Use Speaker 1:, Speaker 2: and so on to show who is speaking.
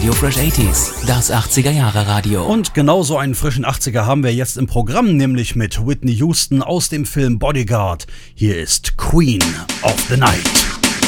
Speaker 1: Radio Fresh 80s, das 80er-Jahre-Radio.
Speaker 2: Und genauso einen frischen 80er haben wir jetzt im Programm, nämlich mit Whitney Houston aus dem Film Bodyguard. Hier ist Queen of the Night.